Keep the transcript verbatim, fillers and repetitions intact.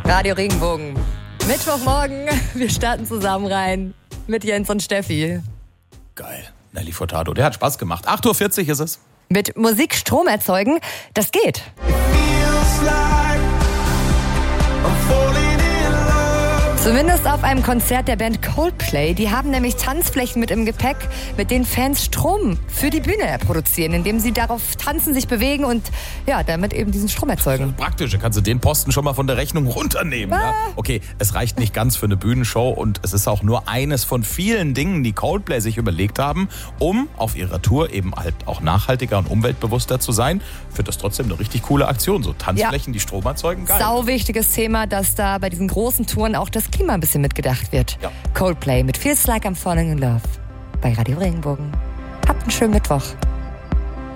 Radio Regenbogen. Mittwochmorgen, wir starten zusammen rein mit Jens und Steffi. Geil. Nelly Furtado, der hat Spaß gemacht. acht Uhr vierzig ist es. Mit Musik Strom erzeugen, das geht. Zumindest auf einem Konzert der Band Coldplay. Die haben nämlich Tanzflächen mit im Gepäck, mit denen Fans Strom für die Bühne produzieren, indem sie darauf tanzen, sich bewegen und ja, damit eben diesen Strom erzeugen. Praktisch, da kannst du den Posten schon mal von der Rechnung runternehmen. Ah. Ja? Okay, es reicht nicht ganz für eine Bühnenshow und es ist auch nur eines von vielen Dingen, die Coldplay sich überlegt haben, um auf ihrer Tour eben halt auch nachhaltiger und umweltbewusster zu sein. Ich finde das trotzdem eine richtig coole Aktion. So Tanzflächen, ja, die Strom erzeugen, geil. Sau wichtiges Thema, dass da bei diesen großen Touren auch das Klima ein bisschen mitgedacht wird. Ja. Coldplay mit Feels Like I'm Falling in Love bei Radio Regenbogen. Habt einen schönen Mittwoch.